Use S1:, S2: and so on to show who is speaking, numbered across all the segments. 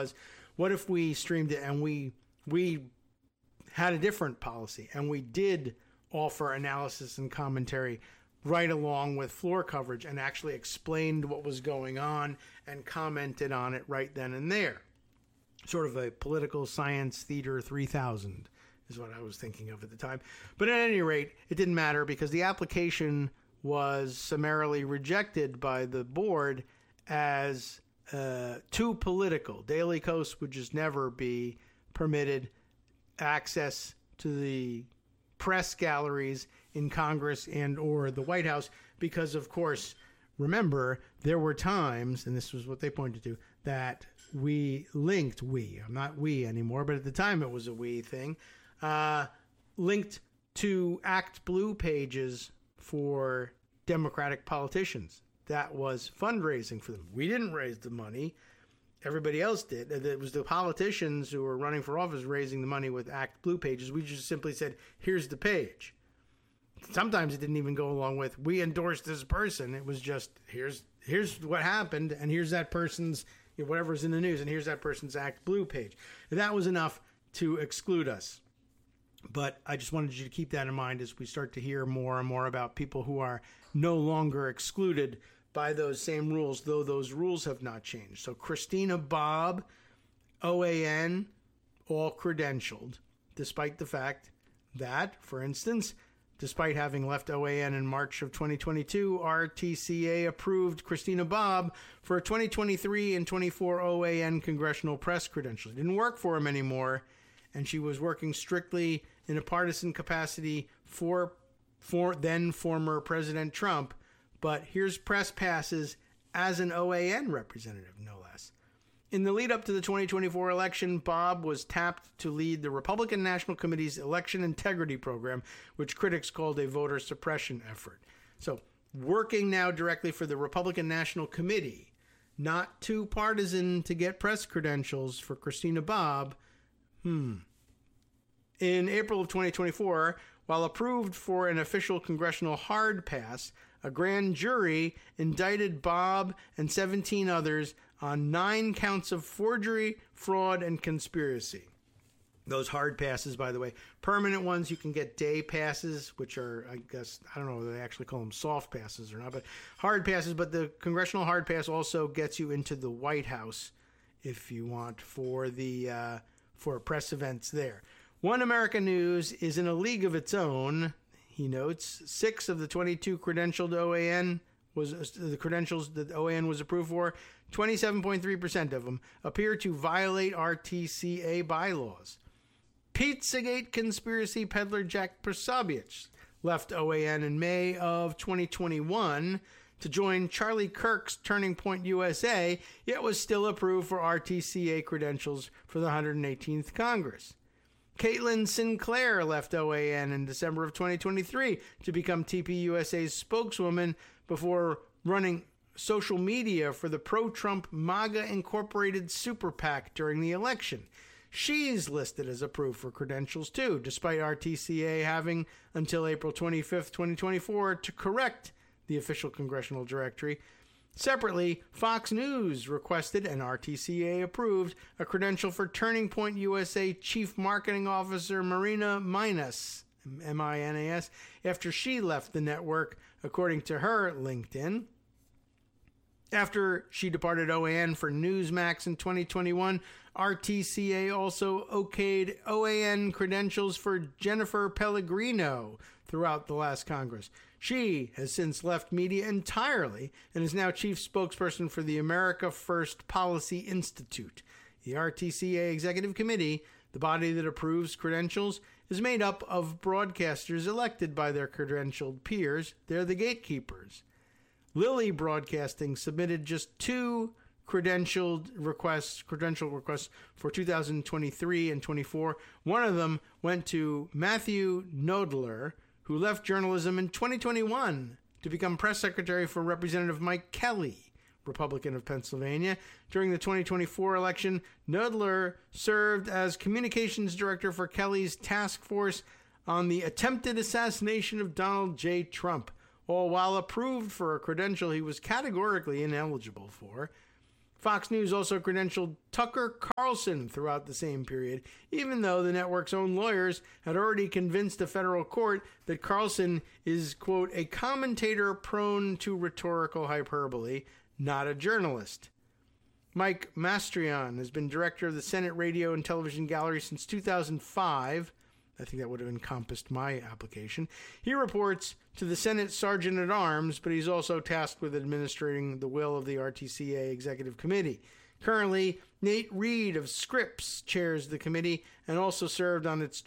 S1: was, what if we streamed it and we had a different policy and we did offer analysis and commentary right along with floor coverage and actually explained what was going on and commented on it right then and there. Sort of a political science theater 3000 is what I was thinking of at the time. But at any rate, it didn't matter because the application was summarily rejected by the board as too political. Daily Kos would just never be permitted access to the press galleries in Congress and or the White House because, of course, remember, there were times, and this was what they pointed to, that I'm not we anymore, but at the time it was a we thing, linked to Act Blue pages for Democratic politicians. That was fundraising for them. We didn't raise the money. Everybody else did. It was the politicians who were running for office raising the money with Act Blue pages. We just simply said, here's the page. Sometimes it didn't even go along with, we endorsed this person. It was just, here's what happened, and here's that person's, whatever's in the news, and here's that person's Act Blue page. And that was enough to exclude us. But I just wanted you to keep that in mind as we start to hear more and more about people who are no longer excluded by those same rules, though those rules have not changed. So Christina Bobb, OAN, all credentialed, despite the fact that, for instance, despite having left OAN in March of 2022, RTCA approved Christina Bobb for 2023 and 24 OAN congressional press credentials. It didn't work for him anymore, and she was working strictly in a partisan capacity for then former President Trump. But here's press passes as an OAN representative, no less. In the lead up to the 2024 election, Bobb was tapped to lead the Republican National Committee's election integrity program, which critics called a voter suppression effort. So, working now directly for the Republican National Committee, not too partisan to get press credentials for Christina Bobb. In April of 2024, while approved for an official congressional hard pass, a grand jury indicted Bobb and 17 others on 9 counts of forgery, fraud, and conspiracy. Those hard passes, by the way, permanent ones, you can get day passes, which are, I guess, I don't know whether they actually call them soft passes or not, but hard passes. But the congressional hard pass also gets you into the White House if you want for press events there. One America News is in a league of its own. He notes 6 of the 22 credentialed OAN the credentials that OAN was approved for, 27.3% of them appear to violate RTCA bylaws. Pizzagate conspiracy peddler Jack Posobiec left OAN in May of 2021 to join Charlie Kirk's Turning Point USA, yet was still approved for RTCA credentials for the 118th Congress. Caitlin Sinclair left OAN in December of 2023 to become TPUSA's spokeswoman before running social media for the pro-Trump MAGA Incorporated Super PAC during the election. She's listed as approved for credentials too, despite RTCA having until April 25th, 2024 to correct the official congressional directory. Separately, Fox News requested and RTCA approved a credential for Turning Point USA Chief Marketing Officer Marina Minas, M-I-N-A-S, after she left the network, according to her LinkedIn. After she departed OAN for Newsmax in 2021, RTCA also okayed OAN credentials for Jennifer Pellegrino throughout the last Congress. She has since left media entirely and is now chief spokesperson for the America First Policy Institute. The RTCA Executive Committee, the body that approves credentials, is made up of broadcasters elected by their credentialed peers. They're the gatekeepers. Lilly Broadcasting submitted just 2 credential requests for 2023 and 24. One of them went to Matthew Knoedler, who left journalism in 2021 to become press secretary for Representative Mike Kelly, Republican of Pennsylvania. During the 2024 election, Knoedler served as communications director for Kelly's task force on the attempted assassination of Donald J. Trump, all while approved for a credential he was categorically ineligible for. Fox News also credentialed Tucker Carlson throughout the same period, even though the network's own lawyers had already convinced a federal court that Carlson is, quote, a commentator prone to rhetorical hyperbole, not a journalist. Mike Mastrian has been director of the Senate Radio and Television Gallery since 2005. I think that would have encompassed my application. He reports to the Senate Sergeant-at-Arms, but he's also tasked with administering the will of the RTCA Executive Committee. Currently, Nate Reed of Scripps chairs the committee and also served on its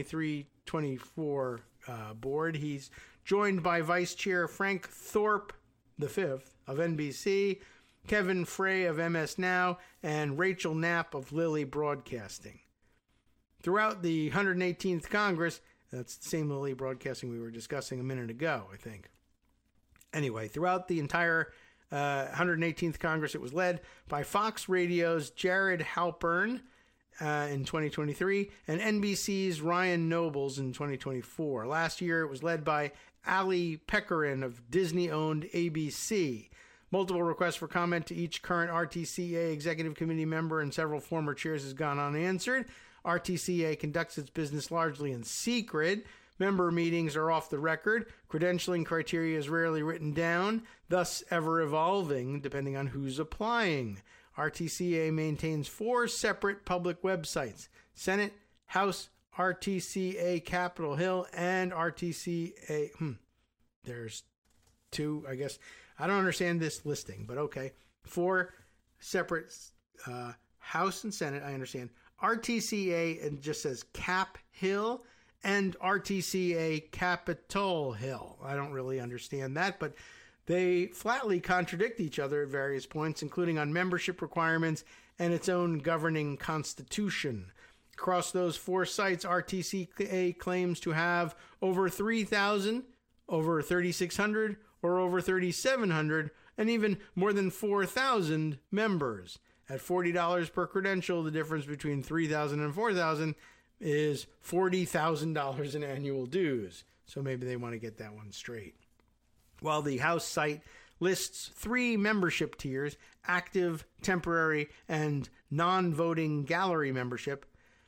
S1: 2023-24 board. He's joined by Vice Chair Frank Thorpe V of NBC, Kevin Frey of MS Now, and Rachel Knapp of Lilly Broadcasting. Throughout the 118th Congress, that's the same Lilly Broadcasting we were discussing a minute ago, I think. Anyway, throughout the entire 118th Congress, it was led by Fox Radio's Jared Halpern in 2023 and NBC's Ryan Nobles in 2024. Last year, it was led by Ali Pecarin of Disney-owned ABC. Multiple requests for comment to each current RTCA Executive Committee member and several former chairs has gone unanswered. RTCA conducts its business largely in secret. Member meetings are off the record. Credentialing criteria is rarely written down, thus ever evolving depending on who's applying. RTCA maintains 4 separate public websites: Senate, House, RTCA Capitol Hill, and RTCA. There's 2, I guess. I don't understand this listing, but okay. 4 separate House and Senate, I understand. RTCA, it just says Cap Hill, and RTCA Capitol Hill. I don't really understand that, but they flatly contradict each other at various points, including on membership requirements and its own governing constitution. Across those 4 sites, RTCA claims to have over 3,000, over 3,600, or over 3,700, and even more than 4,000 members. At $40 per credential, the difference between 3,000 and 4,000 is $40,000 in annual dues. So maybe they want to get that one straight. While the House site lists 3 membership tiers: active, temporary, and non-voting gallery membership,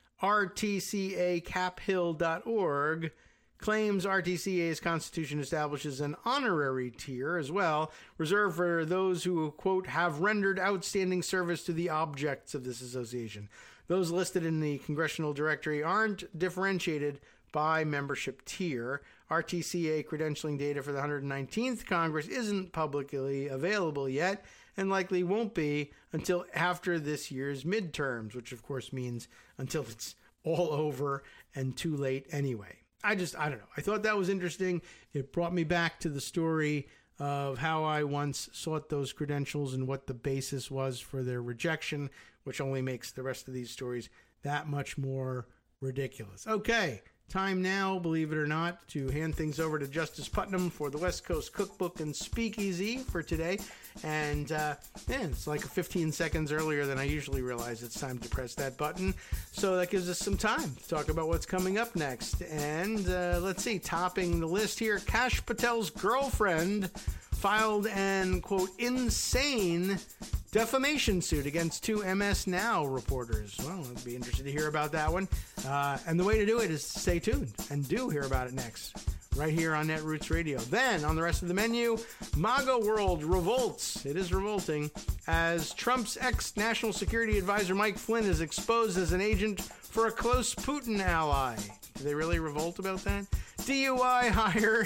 S1: RTCACaphill.org claims RTCA's constitution establishes an honorary tier as well, reserved for those who, quote, have rendered outstanding service to the objects of this association. Those listed in the congressional directory aren't differentiated by membership tier. RTCA credentialing data for the 119th Congress isn't publicly available yet, and likely won't be until after this year's midterms, which of course means until it's all over and too late anyway. I don't know. I thought that was interesting. It brought me back to the story of how I once sought those credentials and what the basis was for their rejection, which only makes the rest of these stories that much more ridiculous. Okay, time now, believe it or not, to hand things over to Justice Putnam for the West Coast Cookbook and Speakeasy for today. And it's like 15 seconds earlier than I usually realize it's time to press that button. So that gives us some time to talk about what's coming up next. And let's see, topping the list here, Kash Patel's girlfriend filed an, quote, insane defamation suit against 2 MS Now reporters. Well, I'd be interested to hear about that one. And the way to do it is to stay tuned and do hear about it next, right here on Netroots Radio. Then, on the rest of the menu, MAGA world revolts. It is revolting as Trump's ex-National Security Advisor Mike Flynn is exposed as an agent for a close Putin ally. Do they really revolt about that? DUI hire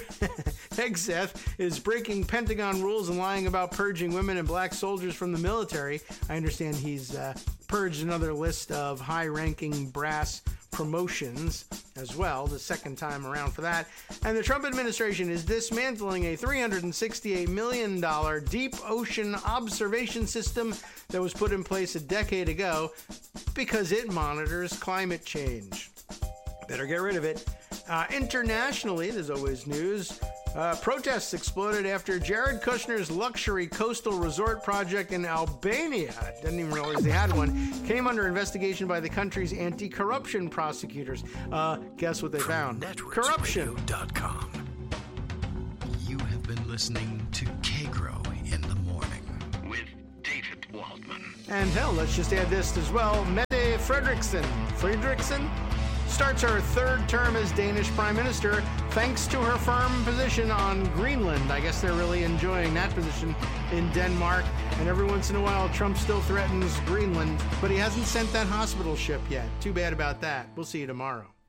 S1: Hegseth is breaking Pentagon rules and lying about purging women and black soldiers from the military. I understand he's purged another list of high-ranking brass promotions as well, the second time around for that. And the Trump administration is dismantling a $368 million deep ocean observation system that was put in place a decade ago because it monitors climate change. Better get rid of it. Internationally, there's always news. Protests exploded after Jared Kushner's luxury coastal resort project in Albania, didn't even realize they had one, came under investigation by the country's anti-corruption prosecutors. Guess what they found? Corruption.
S2: You have been listening to Kagro in the Morning with David Waldman.
S1: And hell, let's just add this as well. Mette Frederiksen starts her third term as Danish Prime Minister thanks to her firm position on Greenland. I guess they're really enjoying that position in Denmark. And every once in a while, Trump still threatens Greenland, but he hasn't sent that hospital ship yet. Too bad about that. We'll see you tomorrow.